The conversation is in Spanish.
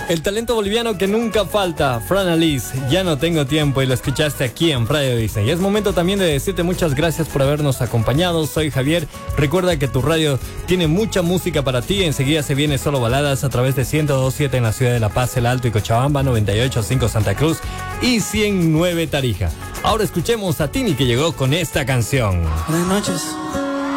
El talento boliviano que nunca falta, Fran Alice, ya no tengo tiempo, y lo escuchaste aquí en Radio Disney. Y es momento también de decirte muchas gracias por habernos acompañado. Soy Javier. Recuerda que tu radio tiene mucha música para ti. Enseguida se viene Solo Baladas a través de 102.7 en la ciudad de La Paz, El Alto y Cochabamba, 98.5 Santa Cruz y 109 Tarija. Ahora escuchemos a Tini, que llegó con esta canción. Buenas noches.